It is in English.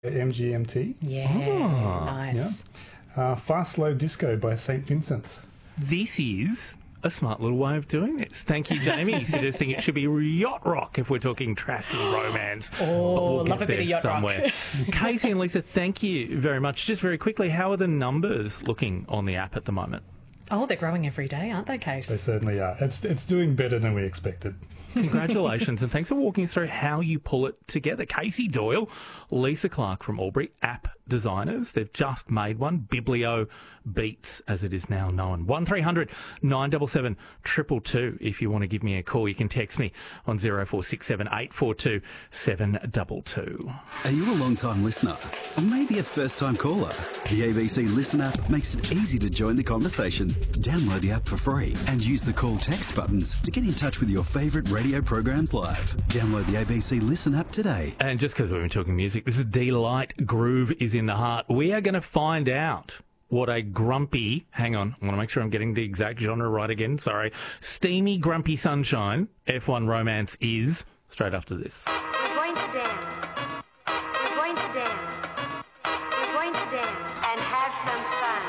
MGMT. Yeah, nice. Yeah. Fast Slow Disco by St. Vincent's. This is a smart little way of doing this. Thank you, Jamie, suggesting it should be yacht rock if we're talking trashy romance. Oh, love a bit of yacht rock. Casey and Lisa, thank you very much. Just very quickly, how are the numbers looking on the app at the moment? Oh, they're growing every day, aren't they, Case? They certainly are. It's doing better than we expected. Congratulations, and thanks for walking us through how you pull it together. Casey Doyle, Lisa Clark from Albury, app designers. They've just made one, Biblio Beats, as it is now known. 1300 977 222 if you want to give me a call. You can text me on 0467 842 722. Are you a long-time listener? Or maybe a first-time caller? The ABC Listen app makes it easy to join the conversation. Download the app for free and use the call text buttons to get in touch with your favourite radio programs live. Download the ABC Listen app today. And just because we've been talking music, this is Delight Groove is in the Heart. We are going to find out what a grumpy, hang on, I want to make sure I'm getting the exact genre right again, sorry, steamy, grumpy sunshine F1 romance is, straight after this. We're going to dance. We're going to dance. We're going to dance and have some fun.